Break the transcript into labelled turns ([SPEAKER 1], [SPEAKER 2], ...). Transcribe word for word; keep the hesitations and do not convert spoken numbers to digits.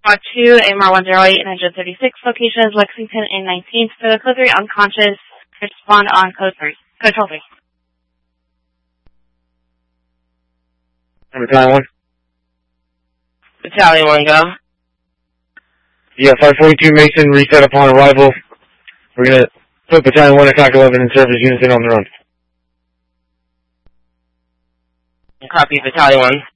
[SPEAKER 1] Squad two, A M R one zero eight, nine thirty-six, location is Lexington and nineteenth. For the code three, unconscious, respond on code three. Code twelve three.
[SPEAKER 2] Battalion one.
[SPEAKER 3] Battalion one, go.
[SPEAKER 2] Yeah, five forty-two Mason, reset upon arrival. We're gonna put Battalion one attack eleven and service units in on the run.
[SPEAKER 3] Copy, Battalion one.